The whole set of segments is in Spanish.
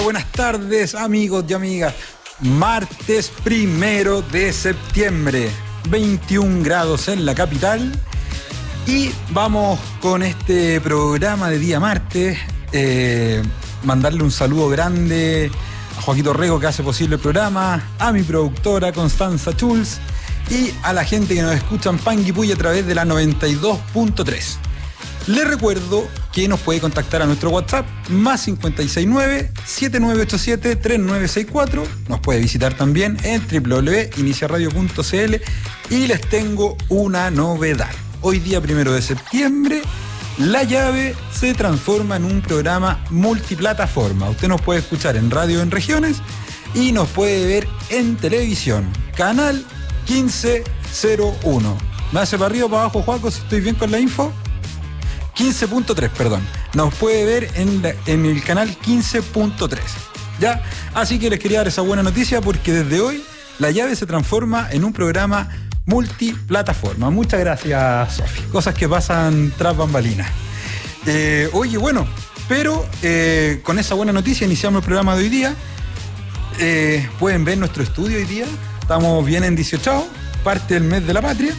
Buenas tardes, amigos y amigas. Martes 1 de septiembre, 21 grados en la capital. Y vamos con este programa de día martes. Mandarle un saludo grande a Joaquito Rego, que hace posible el programa, a mi productora Constanza Schulz y a la gente que nos escucha en Panguipulli a través de la 92.3. Les recuerdo que nos puede contactar a nuestro WhatsApp más 569-7987-3964. Nos puede visitar también en www.iniciaradio.cl. Y les tengo una novedad. Hoy día 1 de septiembre, La Llave se transforma en un programa multiplataforma. Usted nos puede escuchar en radio en regiones y nos puede ver en televisión. Canal 1501. ¿Me hace para arriba o para abajo, Joaco, si estoy bien con la info? 15.3, perdón. Nos puede ver en el canal 15.3. ¿Ya? Así que les quería dar esa buena noticia porque desde hoy La Llave se transforma en un programa multiplataforma. Muchas gracias, Sofi. Cosas que pasan tras bambalinas. Oye, bueno, pero con esa buena noticia iniciamos el programa de hoy día. Pueden ver nuestro estudio hoy día. Estamos bien en 18, parte del mes de la patria.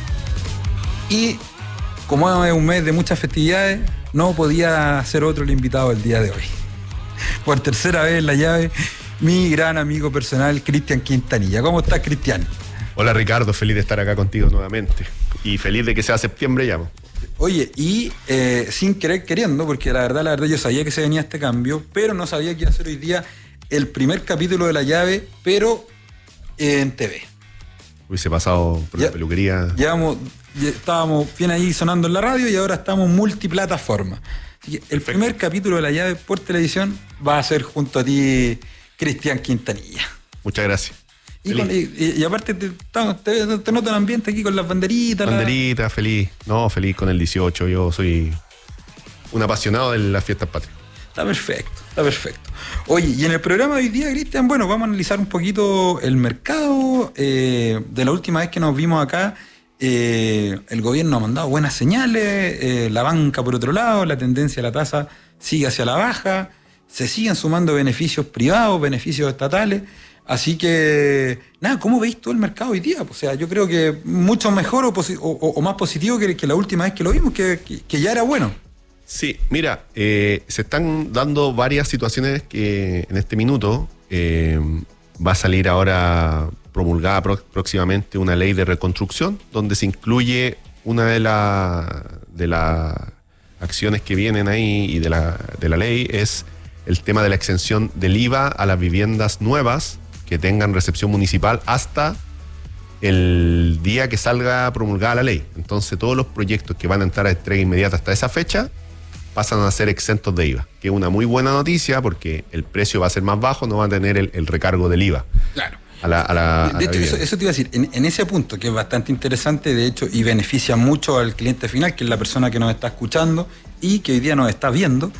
Y como es un mes de muchas festividades, no podía ser otro el invitado del día de hoy. Por tercera vez en La Llave, mi gran amigo personal, Cristian Quintanilla. ¿Cómo estás, Cristian? Hola, Ricardo, feliz de estar acá contigo nuevamente. Y feliz de que sea septiembre ya. Oye, y sin querer queriendo, porque la verdad yo sabía que se venía este cambio, pero no sabía que iba a ser hoy día el primer capítulo de La Llave, pero en TV. Hubiese pasado por la peluquería. Estábamos bien ahí sonando en la radio y ahora estamos multiplataforma. Así que el Perfecto. primer capítulo de La Llave por televisión va a ser junto a ti, Cristian Quintanilla. Muchas gracias. Y aparte te noto el ambiente aquí con las banderitas. Banderita, feliz. No, feliz con el 18. Yo soy un apasionado de las fiestas patrias. Está perfecto. Oye, y en el programa de hoy día, Cristian, bueno, vamos a analizar un poquito el mercado. De la última vez que nos vimos acá, el gobierno ha mandado buenas señales, la banca por otro lado, la tendencia de la tasa sigue hacia la baja, se siguen sumando beneficios privados, beneficios estatales. Así que, nada, ¿cómo veis tú el mercado hoy día? O sea, yo creo que mucho mejor o más positivo que la última vez que lo vimos, que ya era bueno. Sí, mira, se están dando varias situaciones que en este minuto va a salir ahora promulgada próximamente una ley de reconstrucción donde se incluye una de las acciones que vienen ahí y de la ley es el tema de la exención del IVA a las viviendas nuevas que tengan recepción municipal hasta el día que salga promulgada la ley. Entonces todos los proyectos que van a entrar a entrega inmediata hasta esa fecha pasan a ser exentos de IVA, que es una muy buena noticia porque el precio va a ser más bajo, no va a tener el recargo del IVA. Claro. De hecho, eso te iba a decir, en ese punto, que es bastante interesante, de hecho, y beneficia mucho al cliente final, que es la persona que nos está escuchando y que hoy día nos está viendo.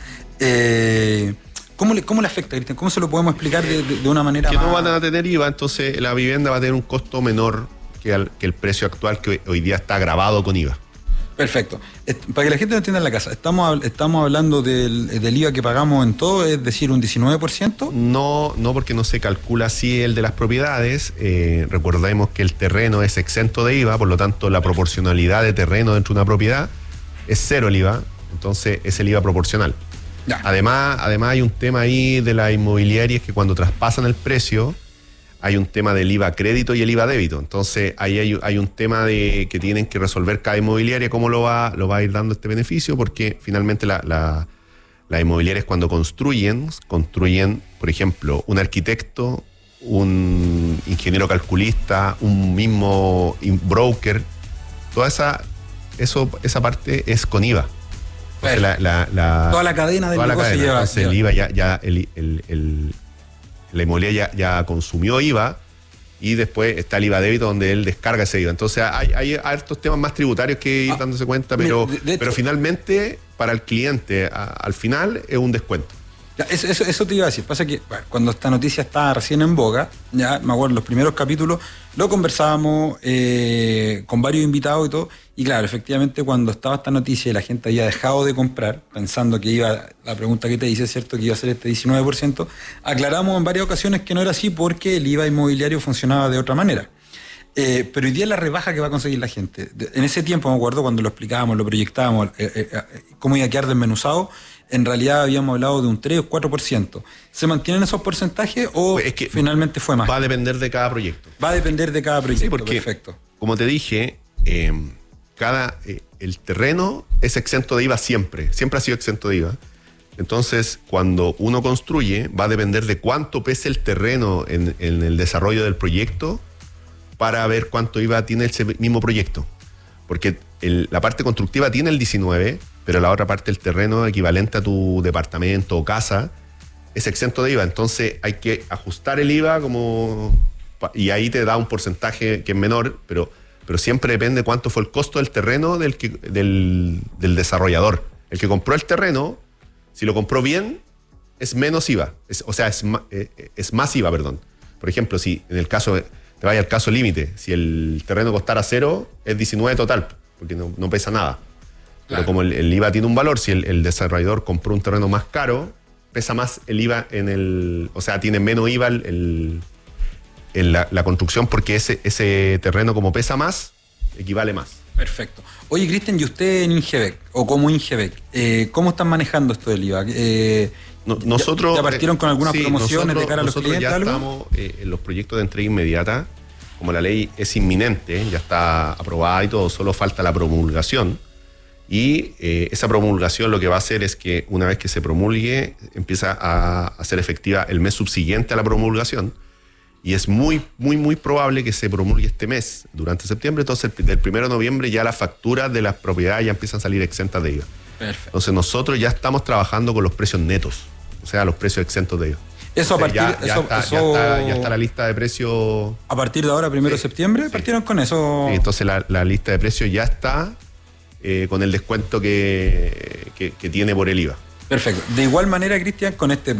¿Cómo le afecta, Cristian? ¿Cómo se lo podemos explicar de una manera que más? No van a tener IVA, entonces la vivienda va a tener un costo menor que el precio actual, que hoy día está grabado con IVA. Perfecto. Para que la gente lo entienda en la casa, estamos hablando del IVA que pagamos en todo, es decir, un 19%. No, porque no se calcula así el de las propiedades. Recordemos que el terreno es exento de IVA, por lo tanto la proporcionalidad de terreno dentro de una propiedad es cero el IVA, entonces es el IVA proporcional. Ya. Además hay un tema ahí de las inmobiliarias que cuando traspasan el precio hay un tema del IVA crédito y el IVA débito. Entonces ahí hay un tema de que tienen que resolver cada inmobiliaria cómo lo va a ir dando este beneficio, porque finalmente las inmobiliarias cuando construyen, por ejemplo, un arquitecto, un ingeniero calculista, un mismo broker, toda esa parte es con IVA. Toda la cadena del negocio lleva. Entonces el IVA la inmobiliaria ya consumió IVA y después está el IVA débito donde él descarga ese IVA. Entonces hay hartos temas más tributarios que ir dándose cuenta, pero finalmente para el cliente al final es un descuento. Ya, eso te iba a decir. Pasa que bueno, cuando esta noticia estaba recién en boga, ya me acuerdo, los primeros capítulos lo conversábamos con varios invitados y todo. Y claro, efectivamente, cuando estaba esta noticia y la gente había dejado de comprar, pensando que iba, la pregunta que te hice, ¿cierto?, que iba a ser este 19%, aclaramos en varias ocasiones que no era así porque el IVA inmobiliario funcionaba de otra manera. Pero hoy día la rebaja que va a conseguir la gente. En ese tiempo, me acuerdo, cuando lo explicábamos, lo proyectábamos, cómo iba a quedar desmenuzado, en realidad habíamos hablado de un 3 o 4%. ¿Se mantienen esos porcentajes o es que finalmente fue más? Va a depender de cada proyecto. Va a depender de cada proyecto, Sí, porque, perfecto. como te dije, el terreno es exento de IVA siempre ha sido exento de IVA. Entonces, cuando uno construye, va a depender de cuánto pese el terreno en el desarrollo del proyecto para ver cuánto IVA tiene ese mismo proyecto. Porque la parte constructiva tiene el 19%, pero la otra parte, el terreno equivalente a tu departamento o casa, es exento de IVA. Entonces hay que ajustar el IVA y ahí te da un porcentaje que es menor, pero siempre depende cuánto fue el costo del terreno del desarrollador. El que compró el terreno, si lo compró bien, es menos IVA. Es más IVA, perdón. Por ejemplo, si en el caso, te vaya al caso límite, si el terreno costara 0, es 19 total, porque no pesa nada. Pero como el IVA tiene un valor, si el desarrollador compró un terreno más caro, pesa más el IVA tiene menos IVA en la construcción, porque ese terreno, como pesa más, equivale más. Perfecto. Oye, Cristian, ¿y usted en Ingebec, o como Ingebec, cómo están manejando esto del IVA? Nosotros ¿Ya partieron con algunas promociones de cara a los clientes? Ya algo? estamos en los proyectos de entrega inmediata. Como la ley es inminente, ya está aprobada y todo, solo falta la promulgación. Y esa promulgación lo que va a hacer es que una vez que se promulgue, empieza a ser efectiva el mes subsiguiente a la promulgación. Y es muy, muy, muy probable que se promulgue este mes, durante septiembre. Entonces, del 1 de noviembre ya las facturas de las propiedades ya empiezan a salir exentas de IVA. Perfecto. Entonces, nosotros ya estamos trabajando con los precios netos, o sea, los precios exentos de IVA. Eso ya está la lista de precios. A partir de ahora, 1 de septiembre, partieron con eso. Sí, entonces la lista de precios ya está con el descuento que tiene por el IVA. Perfecto. De igual manera, Cristian, con este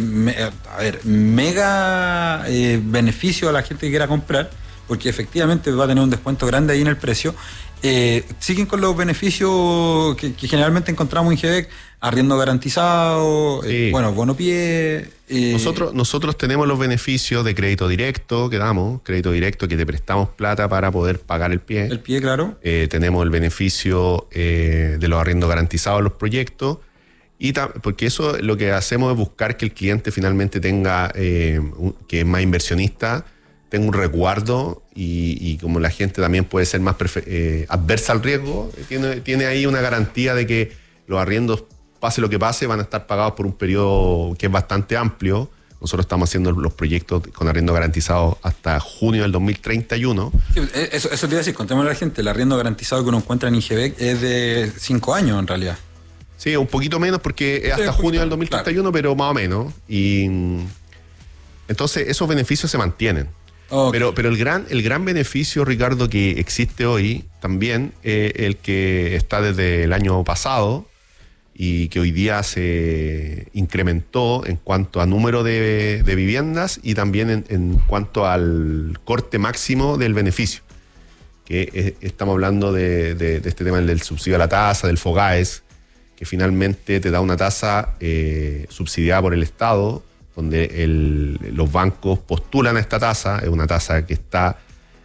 mega beneficio a la gente que quiera comprar, porque efectivamente va a tener un descuento grande ahí en el precio, siguen con los beneficios que generalmente encontramos en Ingebec: arriendo garantizado, Sí. bono pie. Nosotros tenemos los beneficios de crédito directo que damos, crédito directo que te prestamos plata para poder pagar el pie. El pie, claro. Tenemos el beneficio de los arriendos garantizados en los proyectos. Porque eso lo que hacemos es buscar que el cliente finalmente tenga, que es más inversionista, tenga un resguardo y como la gente también puede ser más adversa al riesgo, tiene ahí una garantía de que los arriendos, pase lo que pase, van a estar pagados por un periodo que es bastante amplio. Nosotros estamos haciendo los proyectos con arriendo garantizado hasta junio del 2031. Sí, eso te iba a decir, contémosle a la gente, el arriendo garantizado que uno encuentra en Ingebec es de 5 años en realidad. Sí, un poquito menos porque es hasta junio del 2031, claro. Pero más o menos. Y entonces esos beneficios se mantienen. Okay. Pero el gran beneficio, Ricardo, que existe hoy también, el que está desde el año pasado y que hoy día se incrementó en cuanto a número de viviendas y también en cuanto al corte máximo del beneficio. Que estamos hablando de este tema del subsidio a la tasa, del FOGAES, que finalmente te da una tasa subsidiada por el Estado, donde los bancos postulan a esta tasa. Es una tasa que está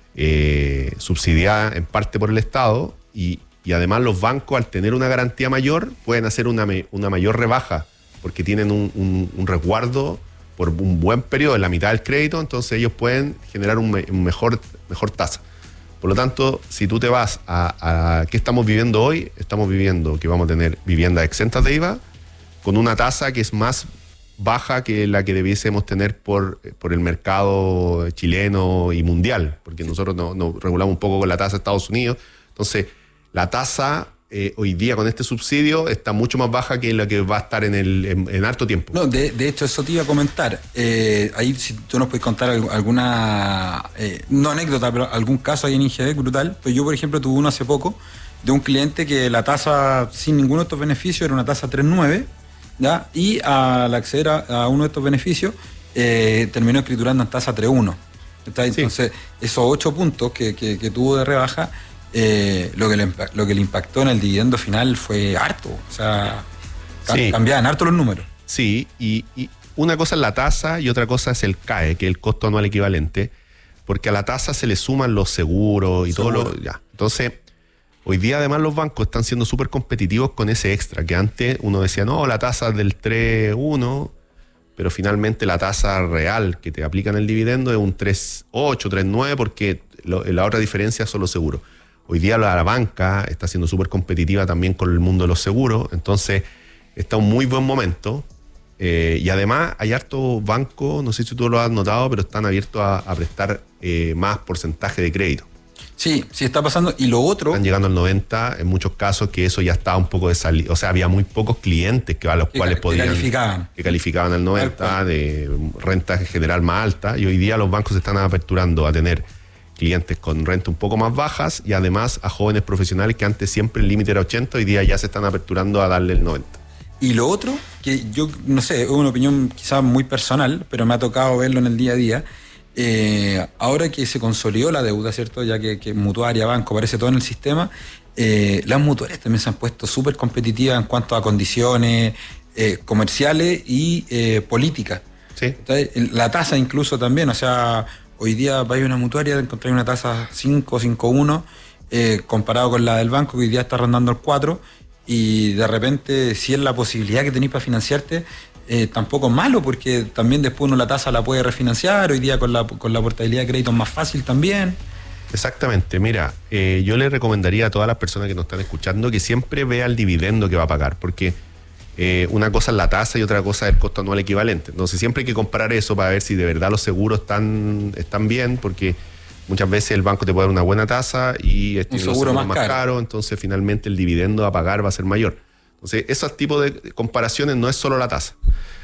subsidiada en parte por el Estado y además los bancos, al tener una garantía mayor, pueden hacer una mayor rebaja porque tienen un resguardo por un buen periodo en la mitad del crédito, entonces ellos pueden generar un mejor tasa. Por lo tanto, si tú te vas a ¿qué estamos viviendo hoy? Estamos viviendo que vamos a tener viviendas exentas de IVA con una tasa que es más baja que la que debiésemos tener por el mercado chileno y mundial, porque nosotros nos regulamos un poco con la tasa de Estados Unidos. Entonces, la tasa hoy día con este subsidio está mucho más baja que la que va a estar en harto tiempo. No, de hecho, eso te iba a comentar. Ahí, si tú nos puedes contar alguna, no anécdota, pero algún caso ahí en Ingebec brutal. Pues yo, por ejemplo, tuve uno hace poco de un cliente que la tasa, sin ninguno de estos beneficios, era una tasa 3.9, ¿ya? Y al acceder a uno de estos beneficios, terminó escriturando en tasa 3.1. Entonces, esos 8 puntos que tuvo de rebaja, lo que le impactó en el dividendo final fue harto. O sea, cambiaban harto los números. Sí, y una cosa es la tasa y otra cosa es el CAE, que es el costo anual equivalente, porque a la tasa se le suman los seguros y todo lo... Ya. Entonces, hoy día además los bancos están siendo súper competitivos con ese extra, que antes uno decía, no, la tasa es del 3.1, pero finalmente la tasa real que te aplican el dividendo es un 3.8, 3.9, porque la otra diferencia son los seguros. Hoy día la banca está siendo súper competitiva también con el mundo de los seguros, entonces está un muy buen momento. Y además hay hartos bancos, no sé si tú lo has notado, pero están abiertos a prestar más porcentaje de crédito. Sí, está pasando. Y lo otro... Están llegando al 90, en muchos casos que eso ya estaba un poco de salida. O sea, había muy pocos clientes a los cuales podían... Que calificaban al 90, de renta general más alta. Y hoy día los bancos se están aperturando a tener clientes con renta un poco más bajas y además a jóvenes profesionales que antes siempre el límite era 80, hoy día ya se están aperturando a darle el 90. Y lo otro, que yo no sé, es una opinión quizás muy personal, pero me ha tocado verlo en el día a día. Ahora que se consolidó la deuda, ¿cierto? Ya que Mutuaria, Banco, aparece todo en el sistema, las mutuarias también se han puesto súper competitivas en cuanto a condiciones comerciales y políticas. Sí. Entonces, la tasa incluso también, o sea, hoy día vais a una mutuaria, encontráis una tasa 5.1, comparado con la del banco, que hoy día está rondando el 4, y de repente, si es la posibilidad que tenéis para financiarte, tampoco es malo, porque también después uno la tasa la puede refinanciar, hoy día con la portabilidad de crédito es más fácil también. Exactamente, mira, yo le recomendaría a todas las personas que nos están escuchando que siempre vea el dividendo que va a pagar, porque una cosa es la tasa y otra cosa es el costo anual equivalente. Entonces siempre hay que comparar eso para ver si de verdad los seguros están bien, porque muchas veces el banco te puede dar una buena tasa y un seguro más caro, entonces finalmente el dividendo a pagar va a ser mayor. Entonces esos tipos de comparaciones no es solo la tasa.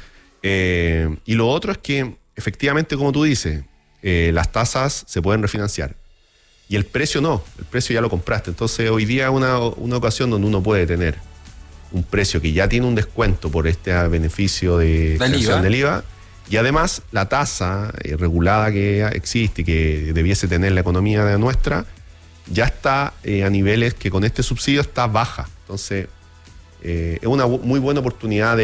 Y lo otro es que efectivamente, como tú dices, las tasas se pueden refinanciar y el precio no, el precio ya lo compraste. Entonces hoy día es una ocasión donde uno puede tener un precio que ya tiene un descuento por este beneficio de exención del IVA. Y además, la tasa regulada que existe y que debiese tener la economía nuestra, ya está a niveles que con este subsidio está baja. Entonces, es una muy buena oportunidad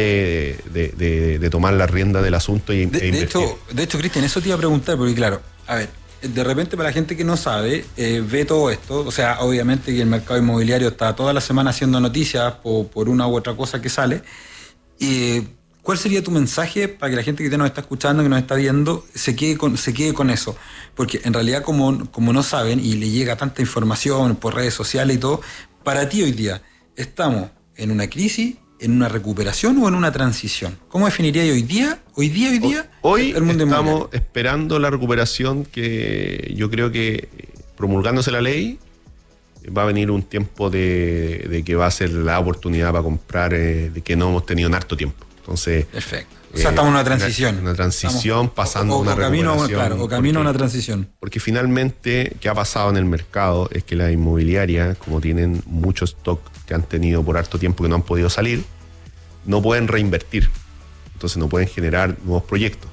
de tomar la rienda del asunto e invertir. De hecho, Cristian, eso te iba a preguntar, porque claro, a ver, de repente para la gente que no sabe, ve todo esto, o sea, obviamente que el mercado inmobiliario está toda la semana haciendo noticias por una u otra cosa que sale. ¿Cuál sería tu mensaje para que la gente que nos está escuchando, que nos está viendo, se quede con eso? Porque en realidad, como no saben y le llega tanta información por redes sociales y todo, para ti hoy día, ¿estamos en una crisis, en una recuperación o en una transición? ¿Cómo definirías hoy día Hoy el mundo estamos inmobiliario? esperando la recuperación, que yo creo que promulgándose la ley va a venir un tiempo de que va a ser la oportunidad para comprar de que no hemos tenido en harto tiempo. Entonces, perfecto. O sea, estamos en una transición. Una transición, pasando una recuperación. Camino a una transición. Porque finalmente, ¿qué ha pasado en el mercado? Es que las inmobiliarias, como tienen mucho stock que han tenido por harto tiempo que no han podido salir, no pueden reinvertir. Entonces no pueden generar nuevos proyectos.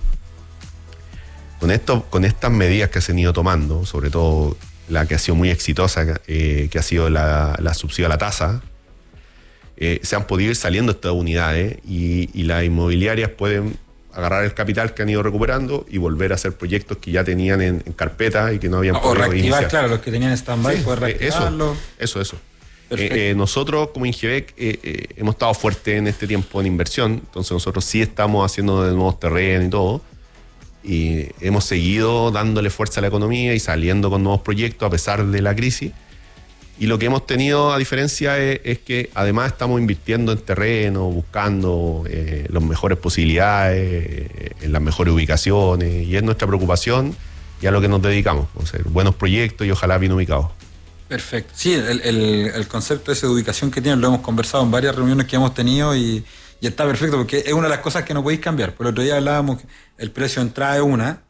Con estas medidas que se han ido tomando, sobre todo la que ha sido muy exitosa, que ha sido la subsidio a la tasa, se han podido ir saliendo estas unidades y las inmobiliarias pueden agarrar el capital que han ido recuperando y volver a hacer proyectos que ya tenían en carpeta y que no habían podido reactivar, iniciar. Claro, los que tenían stand-by, poder reactivarlo. Eso. Nosotros como Ingebec hemos estado fuertes en este tiempo en inversión, entonces nosotros sí estamos haciendo de nuevos terrenos y todo, y hemos seguido dándole fuerza a la economía y saliendo con nuevos proyectos a pesar de la crisis. Y lo que hemos tenido a diferencia es que además estamos invirtiendo en terreno, buscando las mejores posibilidades, en las mejores ubicaciones, y es nuestra preocupación y a lo que nos dedicamos, hacer buenos proyectos y ojalá bien ubicados. Perfecto. Sí, el concepto ese de ubicación que tienen lo hemos conversado en varias reuniones que hemos tenido y está perfecto porque es una de las cosas que no podéis cambiar. Por el otro día hablábamos que el precio de entrada es una,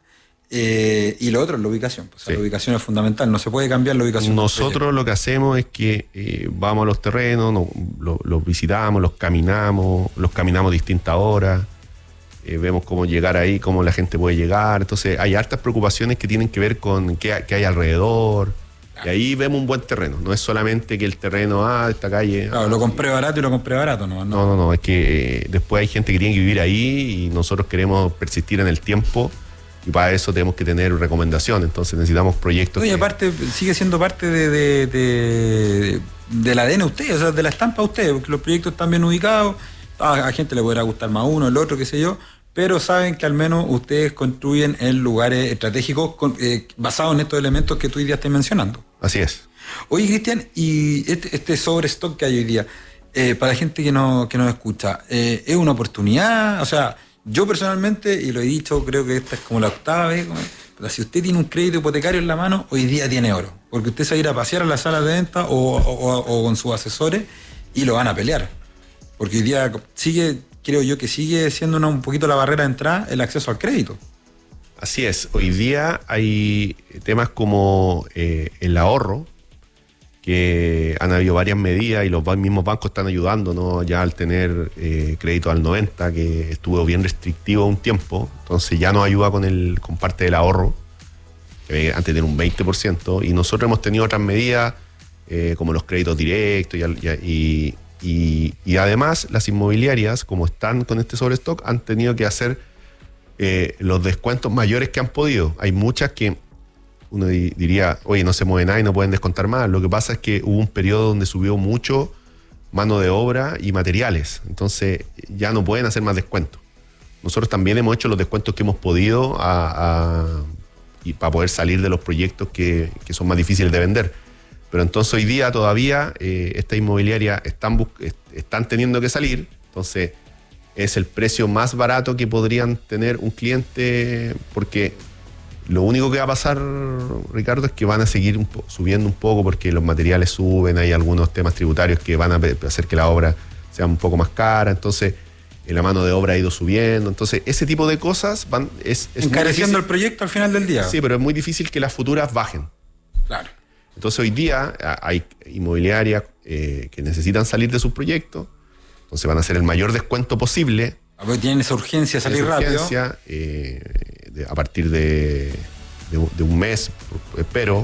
Y lo otro es la ubicación. O sea, la ubicación es fundamental, no se puede cambiar la ubicación. Nosotros lo que hacemos es que vamos a los terrenos, los visitamos, los caminamos distintas horas, vemos cómo llegar ahí, cómo la gente puede llegar. Entonces hay hartas preocupaciones que tienen que ver con qué hay alrededor. Y ahí vemos un buen terreno. No es solamente que el terreno, esta calle. Claro, lo compré barato y lo compré barato, ¿no? No, es que después hay gente que tiene que vivir ahí y nosotros queremos persistir en el tiempo y para eso tenemos que tener recomendaciones. Entonces necesitamos proyectos. Y aparte sigue siendo parte del ADN de usted, o sea, de la estampa de usted, porque los proyectos están bien ubicados. A gente le podrá gustar más uno, el otro, qué sé yo, pero saben que al menos ustedes construyen en lugares estratégicos basados en estos elementos que tú hoy día estás mencionando. Así es. Oye, Cristian, y este sobrestock que hay hoy día, para la gente que nos escucha, ¿es una oportunidad? O sea, yo personalmente, y lo he dicho, creo que esta es como la 8ª vez, pero si usted tiene un crédito hipotecario en la mano, hoy día tiene oro, porque usted se va a ir a pasear a las salas de venta o con sus asesores y lo van a pelear, porque hoy día creo yo que sigue siendo un poquito la barrera de entrada el acceso al crédito. Así es, hoy día hay temas como el ahorro, que han habido varias medidas y los mismos bancos están ayudando, ¿no? Ya al tener crédito al 90, que estuvo bien restrictivo un tiempo, entonces ya nos ayuda con parte del ahorro, que antes tenía un 20%, y nosotros hemos tenido otras medidas como los créditos directos y además las inmobiliarias, como están con este sobrestock, han tenido que hacer los descuentos mayores que han podido. Hay muchas que uno diría, oye, no se mueve nada y no pueden descontar más. Lo que pasa es que hubo un periodo donde subió mucho mano de obra y materiales, entonces ya no pueden hacer más descuentos. Nosotros también hemos hecho los descuentos que hemos podido y para poder salir de los proyectos que son más difíciles de vender. Pero entonces hoy día todavía estas inmobiliarias están teniendo que salir, entonces es el precio más barato que podrían tener un cliente, porque lo único que va a pasar, Ricardo, es que van a seguir subiendo un poco porque los materiales suben, hay algunos temas tributarios que van a hacer que la obra sea un poco más cara, entonces la mano de obra ha ido subiendo, entonces ese tipo de cosas es encareciendo el proyecto al final del día. Sí, pero es muy difícil que las futuras bajen. Claro. Entonces hoy día hay inmobiliarias que necesitan salir de sus proyectos, entonces van a hacer el mayor descuento posible. Porque tienen esa urgencia de salir rápido. A partir de un mes, espero,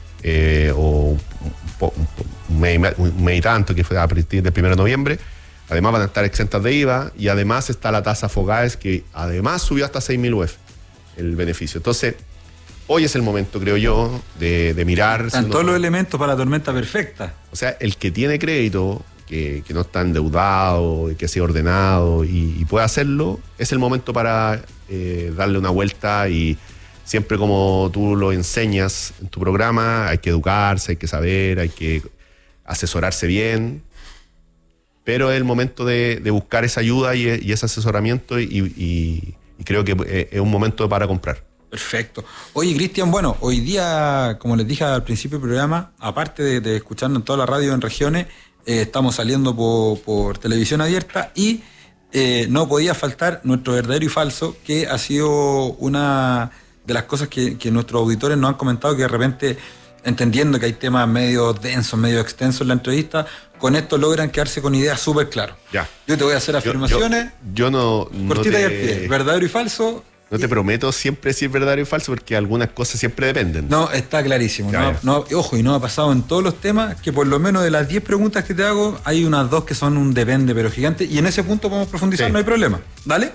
o un mes y tanto, que fue a partir del 1 de noviembre. Además van a estar exentas de IVA y además está la tasa FOGAES, que además subió hasta 6.000 UF el beneficio. Entonces, hoy es el momento, creo yo, de mirar. Están todos los elementos para la tormenta perfecta. O sea, el que tiene crédito, que no está endeudado, que sea ordenado y pueda hacerlo, es el momento para darle una vuelta. Y siempre, como tú lo enseñas en tu programa, hay que educarse, hay que saber, hay que asesorarse bien, pero es el momento de buscar esa ayuda y ese asesoramiento y creo que es un momento para comprar. Perfecto. Oye, Cristian, bueno, hoy día, como les dije al principio del programa, aparte de escuchando en toda la radio en regiones, estamos saliendo por televisión abierta y no podía faltar nuestro verdadero y falso, que ha sido una de las cosas que nuestros auditores nos han comentado, que de repente, entendiendo que hay temas medio densos, medio extensos en la entrevista, con esto logran quedarse con ideas súper claras. Ya. Yo te voy a hacer afirmaciones. Yo no cortita y al pie. Verdadero y falso. No te prometo siempre decir verdadero y falso, porque algunas cosas siempre dependen. No, está clarísimo. Ojo, y no ha pasado en todos los temas, que por lo menos de las 10 preguntas que te hago, hay unas 2 que son un depende, pero gigante, y en ese punto podemos profundizar, sí. No hay problema. ¿Dale?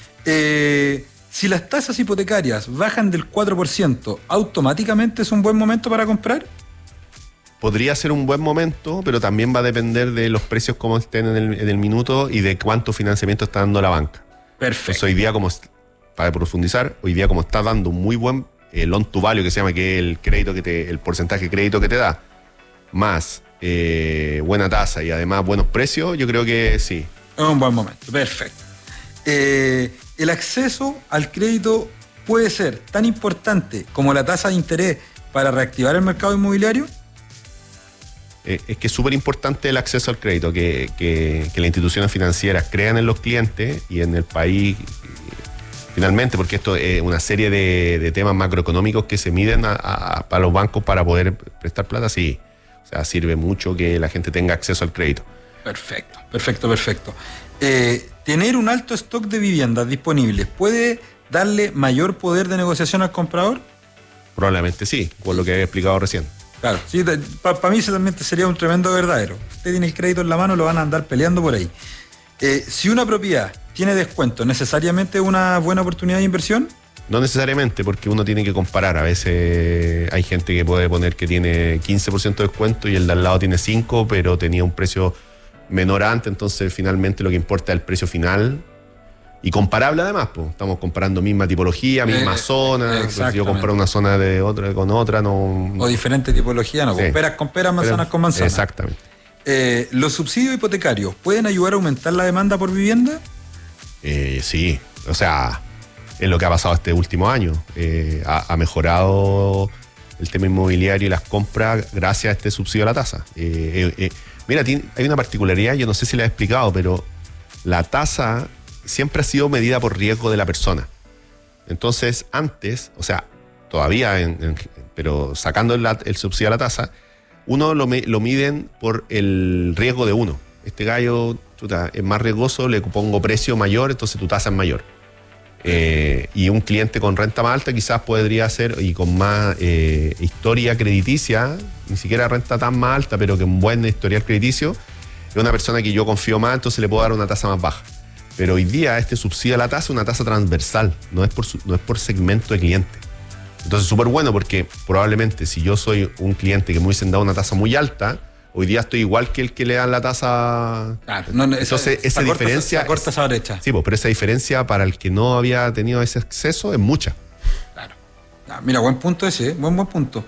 Si las tasas hipotecarias bajan del 4%, ¿automáticamente es un buen momento para comprar? Podría ser un buen momento, pero también va a depender de los precios como estén en el minuto y de cuánto financiamiento está dando la banca. Perfecto. Entonces, hoy día, para profundizar, hoy día como está dando un muy buen loan to value, que se llama, que es el crédito el porcentaje de crédito que te da, más buena tasa y además buenos precios, yo creo que sí. Es un buen momento, perfecto. El acceso al crédito puede ser tan importante como la tasa de interés para reactivar el mercado inmobiliario. Es que es súper importante el acceso al crédito, que las instituciones financieras crean en los clientes y en el país Finalmente, porque esto es una serie de temas macroeconómicos que se miden para los bancos para poder prestar plata, sí. O sea, sirve mucho que la gente tenga acceso al crédito. Perfecto. Tener un alto stock de viviendas disponibles, ¿puede darle mayor poder de negociación al comprador? Probablemente sí, por lo que he explicado recién. Claro, sí, para mí realmente sería un tremendo verdadero. Usted tiene el crédito en la mano, lo van a andar peleando por ahí. Si una propiedad tiene descuento, ¿necesariamente una buena oportunidad de inversión? No necesariamente, porque uno tiene que comparar. A veces hay gente que puede poner que tiene 15% de descuento y el de al lado tiene 5%, pero tenía un precio menor antes, entonces finalmente lo que importa es el precio final. Y comparable además, pues. Estamos comparando misma tipología, misma zona. Si yo comparo una zona de otra con otra, no. O diferente tipología, no. Sí. Peras con peras, manzanas con manzanas. Exactamente. ¿Los subsidios hipotecarios pueden ayudar a aumentar la demanda por vivienda? Sí. O sea, es lo que ha pasado este último año. Ha mejorado el tema inmobiliario y las compras gracias a este subsidio a la tasa. Mira, hay una particularidad, yo no sé si la he explicado, pero la tasa siempre ha sido medida por riesgo de la persona. Entonces, antes, o sea, todavía, pero sacando el subsidio a la tasa, uno lo miden por el riesgo de uno. Este gallo es más riesgoso, le pongo precio mayor, entonces tu tasa es mayor. Y un cliente con renta más alta quizás podría ser, y con más historia crediticia, ni siquiera renta tan más alta, pero que un buen historial crediticio, es una persona que yo confío más, entonces le puedo dar una tasa más baja. Pero hoy día este subsidio a la tasa es una tasa transversal, no es por segmento de cliente. Entonces súper bueno, porque probablemente si yo soy un cliente que me hubiesen dado una tasa muy alta, hoy día estoy igual que el que le dan la tasa. Claro, entonces esa diferencia. Se corta esa brecha. Sí, pues, pero esa diferencia para el que no había tenido ese acceso es mucha. Claro. Mira, buen punto ese, buen punto.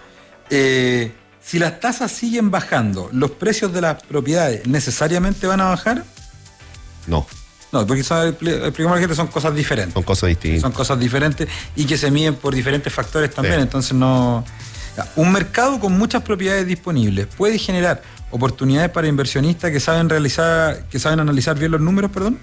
Si las tasas siguen bajando, ¿los precios de las propiedades necesariamente van a bajar? No. No, porque explicamos a la gente, son cosas diferentes. Son cosas distintas. Son cosas diferentes y que se miden por diferentes factores también. Sí. Entonces no. Un mercado con muchas propiedades disponibles puede generar oportunidades para inversionistas que saben analizar bien los números, perdón.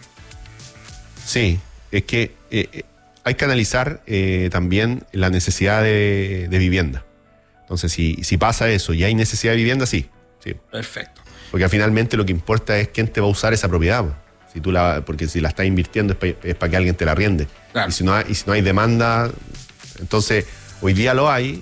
Sí, es que hay que analizar también la necesidad de vivienda. Entonces, si pasa eso y hay necesidad de vivienda, sí. Perfecto. Porque finalmente lo que importa es quién te va a usar esa propiedad. Porque si la estás invirtiendo es para que alguien te la arriende. Claro. Y si no hay demanda, entonces hoy día lo hay.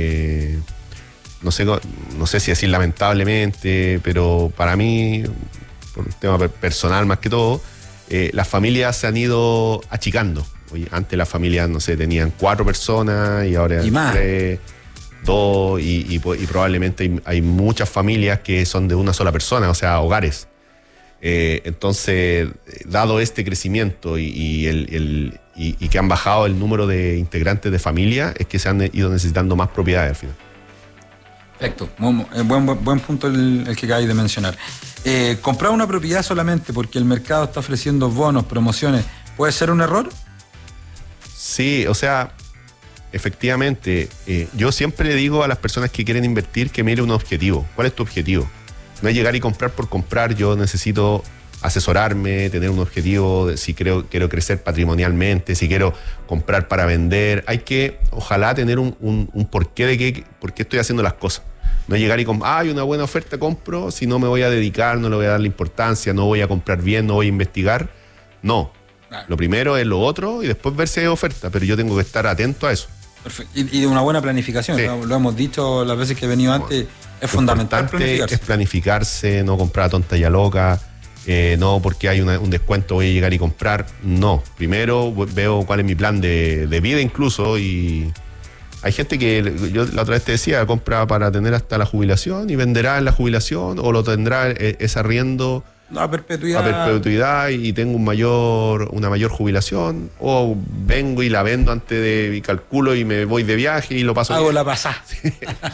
No sé si decir lamentablemente, pero para mí, por un tema personal más que todo, las familias se han ido achicando. Antes las familias, no sé, tenían 4 personas y ahora 3, 2 y probablemente hay muchas familias que son de una sola persona, o sea, hogares. Entonces, dado este crecimiento y que han bajado el número de integrantes de familia, es que se han ido necesitando más propiedades al final. Perfecto, buen punto el que acabáis de mencionar. ¿Comprar una propiedad solamente porque el mercado está ofreciendo bonos, promociones, puede ser un error? Sí, o sea, efectivamente, yo siempre le digo a las personas que quieren invertir que mire un objetivo. ¿Cuál es tu objetivo? No es llegar y comprar por comprar. Yo necesito asesorarme, tener un objetivo, si quiero crecer patrimonialmente, si quiero comprar para vender. Hay que, ojalá, tener un porqué de por qué estoy haciendo las cosas. No es llegar y hay una buena oferta, compro, si no me voy a dedicar, no le voy a dar la importancia, no voy a comprar bien, no voy a investigar. No. Claro. Lo primero es lo otro y después ver si hay oferta, pero yo tengo que estar atento a eso. Perfecto. Y de una buena planificación, sí. Lo hemos dicho las veces que he venido antes, es fundamental planificarse. Es planificarse, no comprar a tonta y a loca, no porque hay un descuento voy a llegar y comprar, no. Primero veo cuál es mi plan de vida incluso, y hay gente que, yo la otra vez te decía, compra para tener hasta la jubilación y venderá en la jubilación o lo tendrá ese arriendo a perpetuidad y tengo una mayor jubilación, o vengo y la vendo antes y calculo y me voy de viaje y lo paso. Hago la pasada. Sí.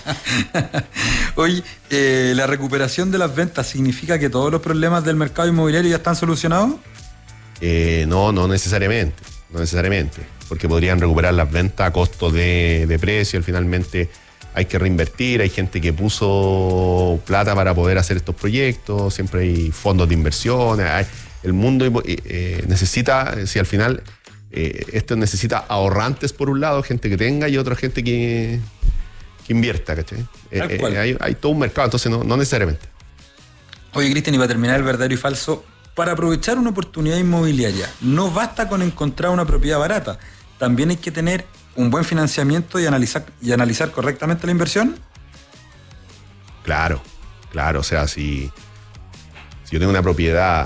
Oye, ¿la recuperación de las ventas significa que todos los problemas del mercado inmobiliario ya están solucionados? No necesariamente. No necesariamente, porque podrían recuperar las ventas a costo de precio. Finalmente hay que reinvertir, hay gente que puso plata para poder hacer estos proyectos, siempre hay fondos de inversión, el mundo necesita, si al final esto necesita ahorrantes por un lado, gente que tenga, y otra gente que invierta, ¿cachai? Hay todo un mercado, entonces no necesariamente. Oye, Cristian, y para terminar el verdadero y falso, para aprovechar una oportunidad inmobiliaria, no basta con encontrar una propiedad barata, también hay que tener un buen financiamiento y analizar correctamente la inversión. Claro, o sea, si yo tengo una propiedad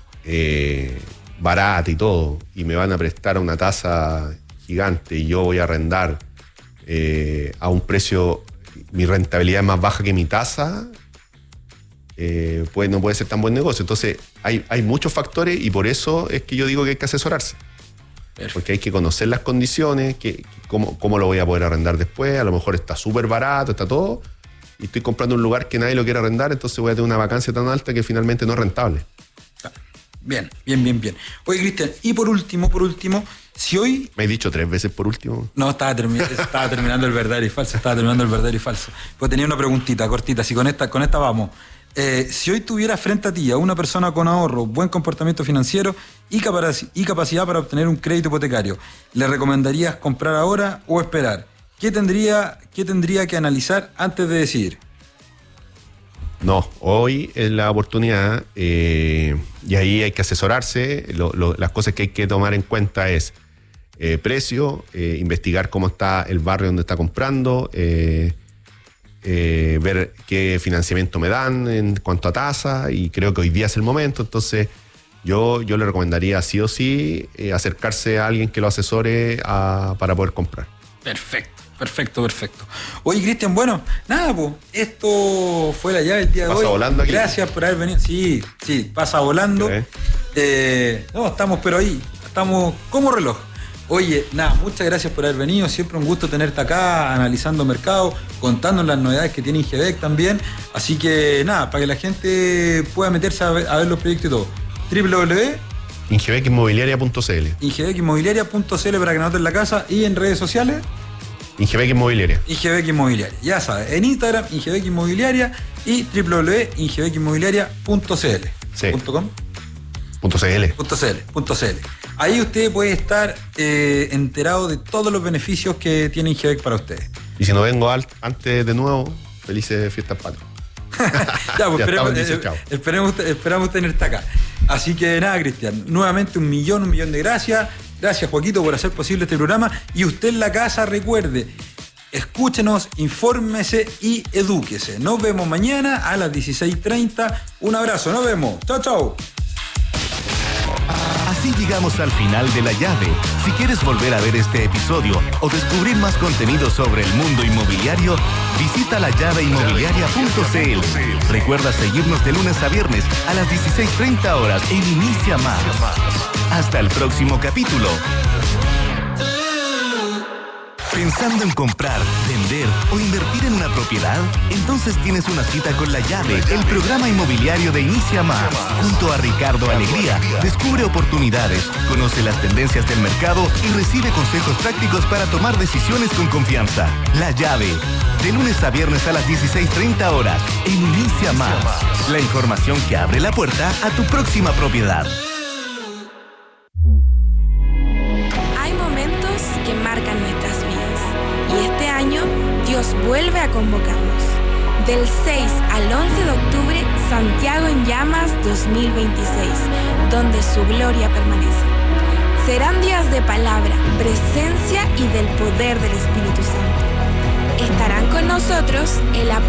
barata y todo, y me van a prestar a una tasa gigante y yo voy a arrendar a un precio, mi rentabilidad es más baja que mi tasa, pues no puede ser tan buen negocio. Entonces hay muchos factores, y por eso es que yo digo que hay que asesorarse. Perfecto. Porque hay que conocer las condiciones, cómo lo voy a poder arrendar después. A lo mejor está súper barato, está todo, y estoy comprando un lugar que nadie lo quiere arrendar, entonces voy a tener una vacancia tan alta que finalmente no es rentable. Bien. Oye, Cristian, y por último, si hoy... ¿Me he dicho 3 veces por último? No, estaba terminando el verdadero y falso. Pues tenía una preguntita cortita, si con esta vamos. Si hoy tuviera frente a ti a una persona con ahorro, buen comportamiento financiero y capacidad para obtener un crédito hipotecario, ¿le recomendarías comprar ahora o esperar? ¿Qué tendría que analizar antes de decidir? No, hoy es la oportunidad, y ahí hay que asesorarse. Las cosas que hay que tomar en cuenta es precio, investigar cómo está el barrio donde está comprando, ver qué financiamiento me dan en cuanto a tasa, y creo que hoy día es el momento. Entonces yo le recomendaría sí o sí acercarse a alguien que lo asesore para poder comprar. Perfecto. Oye, Cristian, bueno, nada, pues, esto fue la llave el día de hoy. ¿Pasa volando aquí? Gracias por haber venido. Sí, pasa volando. No, estamos como reloj. Oye, nada, muchas gracias por haber venido. Siempre un gusto tenerte acá, analizando mercado, contando las novedades que tiene Ingebec también. Así que nada, para que la gente pueda meterse a ver los proyectos y todo. www.ingebecinmobiliaria.cl Ingebecinmobiliaria.cl para que anoten la casa. Y en redes sociales, Ingebec Inmobiliaria. Ya sabes, en Instagram, Ingebec Inmobiliaria, y www.ingebecinmobiliaria.cl. Sí. .com. .cl. Ahí usted puede estar enterado de todos los beneficios que tiene Ingebec para ustedes. Y si no vengo antes de nuevo, felices fiestas patrias. Ya, pues esperamos tenerte acá. Así que nada, Cristian, nuevamente un millón de gracias. Gracias, Joaquito, por hacer posible este programa. Y usted en la casa, recuerde, escúchenos, infórmese y edúquese. Nos vemos mañana a las 16:30. Un abrazo, nos vemos. Chao. Así llegamos al final de La Llave. Si quieres volver a ver este episodio o descubrir más contenido sobre el mundo inmobiliario, visita lallaveinmobiliaria.cl. Recuerda seguirnos de lunes a viernes a las 16:30 horas en Inicia Más. Hasta el próximo capítulo. ¿Pensando en comprar, vender o invertir en una propiedad? Entonces tienes una cita con La Llave, el programa inmobiliario de Inicia Más. Junto a Ricardo Alegría, descubre oportunidades, conoce las tendencias del mercado y recibe consejos prácticos para tomar decisiones con confianza. La Llave, de lunes a viernes a las 16:30 horas en Inicia Más. La información que abre la puerta a tu próxima propiedad. Hay momentos que marcan nuestras vidas. Y este año, Dios vuelve a convocarnos. Del 6 al 11 de octubre, Santiago en Llamas 2026, donde su gloria permanece. Serán días de palabra, presencia y del poder del Espíritu Santo. Estarán con nosotros el